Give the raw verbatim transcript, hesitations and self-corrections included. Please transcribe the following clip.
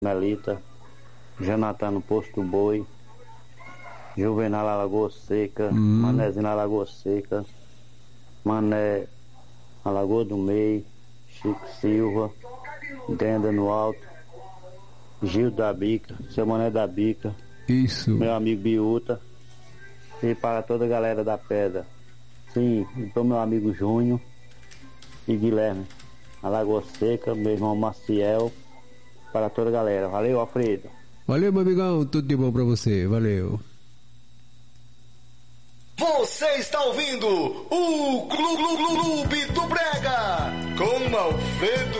Melita, Jonathan no Posto Boi, Juvenal na Lagoa Seca, hum. Manezinho na Lagoa Seca, Mané na Lagoa do Meio, Chico Silva, Denda no Alto, Gil da Bica, seu Mané da Bica, isso, meu amigo Biúta, e para toda a galera da Pedra, sim, e para o meu amigo Júnior e Guilherme, na Lagoa Seca, meu irmão Maciel, para toda a galera. Valeu, Alfredo. Valeu, meu amigão, tudo de bom para você, valeu. Você está ouvindo o Clube do Brega com Alfredo